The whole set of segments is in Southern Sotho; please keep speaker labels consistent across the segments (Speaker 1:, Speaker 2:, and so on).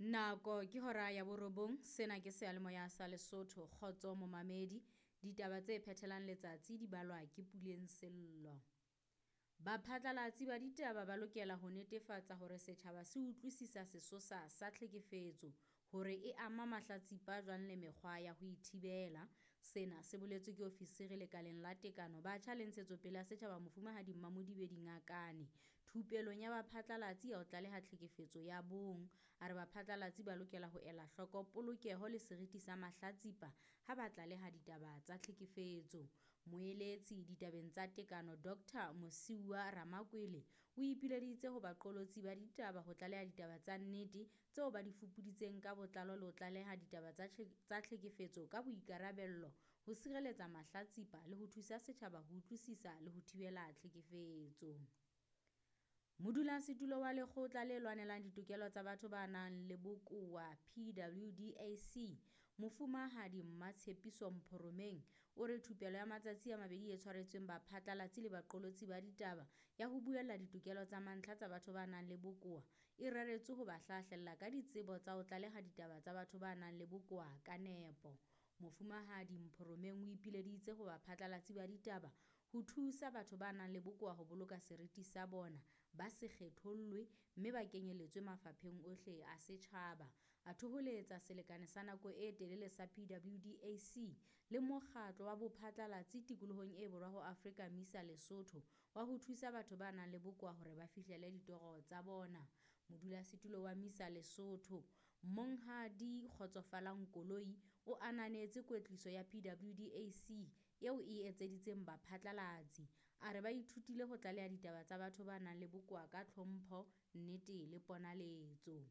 Speaker 1: Nako ke hora ya borobong, sena ke seyalemoya sa Lesotho. Kgotso momamedi, ditaba tse phethelang letsatsi di balwa ke Puleng Sello. Baphatlalatsi ba ditaba ba lokela ho netefatsa hore setjhaba se utlwisisa sesosa sa tlhekefetso, hore e ama mahlatsipa jwang le mekgwa ya ho ithibela. Sena se boletswe ke ofisiri lekaleng la tekano batjha le ntshetsopele ya setjhaba Mofumahadi Mmamodie Dingakane thupelong ya baphatlalatsi ya ho tlaleha tlhekefetso ya bong. A re baphatlalatsi ba lokela ho ela hloko polokeho le seriti sa mahlatsipa ha ba tlaleha ditaba tsa tlhekefetso. Moeletsi ditabeng tsa tekano Dr Mosiuwa Ramakwele o ipileditse ho baqolotsi ba ditaba ho tlaleha ditaba tsa nnete tseo ba di fupuditseng ka botlalo le ho tlaleha ditaba tsa tlhekefetso ka boikarabello, ho sireletsa mahlatsipa le ho thusa setjhaba ho utlwisisa le ho thibela tlhekefetso. Modulasetulo wa Lekgotla le lwanelang ditokelo tsa batho ba nang le bokowa PWDAC Mofumahadi Mmatshepiso Mpholomeng o re thupelo ya matsatsi a mabedi e tshwaretsweng baphatlalatsi le baqolotsi ba ditaba ya ho buella ditokelo tsa mantlha tsa batho ba nang le bokowa e reretswe ho ba hlahlella ka ditsebo tsa ho tlaleha ditaba tsa batho ba nang le bokowa ka nepo. Mofumahadi Mpholomeng o ipileditse ho baphatlalatsi ba ditaba ho thusa batho ba nang le bokowa ho boloka seriti sa bona, ba se kgethollwe mme ba kenyelletswe mafapheng ohle a setjhaba. A thoholetsa selekane sa nako e telele sa PWDAC le mokgatlo wa bophatlalatsi tikolohong e borwa ho Afrika MISA Lesotho wa ho thusa batho ba nang le bokowa hore ba fihlelle ditoro tsa bona. Modulasetulo wa MISA Lesotho Monghadi Kgotsofalang Koloi o ananetse kwetliso ya PWDAC eo e etseditseng baphatlalatsi. A re ba ithutile ho tlaleha ditaba tsa batho ba nang le bokowa ka tlhompho, nnete le ponaletso.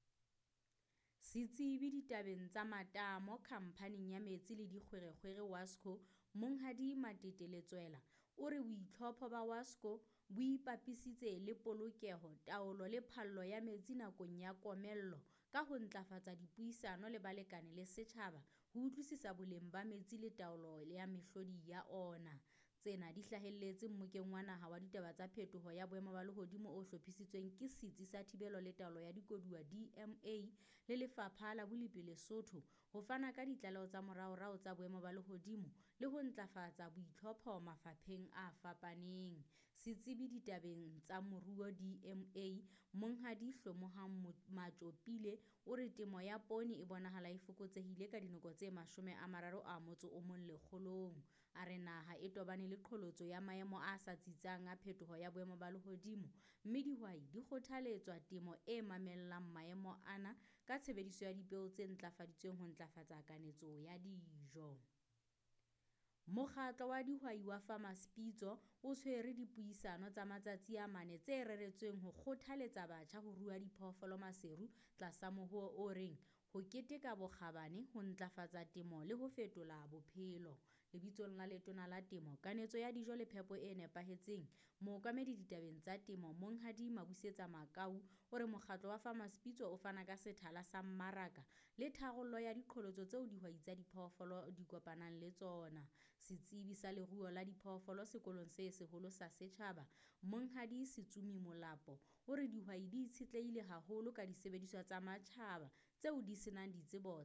Speaker 1: Setsibi ditabeng tsa matamo khampaning ya metsi le dikgwerekgwere Wasco Monghadi Mateteletswela o re boitlhopho ba Wasco bo ipapisitse le polokeho, taolo le phallo ya metsi nakong ya komello ka ho ntlafatsa dipuisano le balekane le setjhaba ho utlwisisa boleng ba metsi le taolo ya mehlodi ya ona. Tsena di hlahelletse Mmokeng wa Naha wa ditaba tsa phetoho ya boemo ba lehodimo o hlophisitsweng ke Setsi sa Thibelo le Taolo ya Dikoduwa DMA le Lefapha la Bolipi Lesotho ho fana ka ditlaleho tsa moraorao tsa boemo ba lehodimo le ho ntlafatsa boitlhopho mafapheng a fapaneng. Setsibi ditabeng tsa moruo DMA Monghadi Hlomohang Matophile o re temo ya poone e bonahala e fokotsehile ka dinoko tse 31%. A re naha e tobane le qholotso ya maemo a sa tsitsang a phetoho ya boemo ba lehodimo, mme dihwai di kgothaletswa temo e mamellang maemo ana ka tshebediso ya dipeo tse ntlafaditsweng ho ntlafatsa kanetso ya dijo. Mokgatlo wa dihwai wa Farmers Pitso o tshwere dipuisano tsa matsatsi a 4 tse reretsweng ho kgothaletsa batjha ho rua diphoofolo maseru tlasa moruo o reng ho keteka bokgabane, ho ntlafatsa temo le ho fetola bophelo. Lebitsong la letona la temo, kanetso ya dijo le phepo e nepahetseng, mookamedi ditabeng tsa temo Monghadi Mabusetsa Makau o re mokgatlo wa Farmers Pitso o fana ka sethala sa mmaraka le tharollo ya diqholotso tseo dihwai tsa diphoofolo di kopanang le tsona. Setsebi sa leruo la diphoofolo sekolong se seholo sa setjhaba Monghadi Setsumi Molapo o re dihwai di itshetlehile haholo ka disebediswa tsa matjhaba tseo di senang ditsebo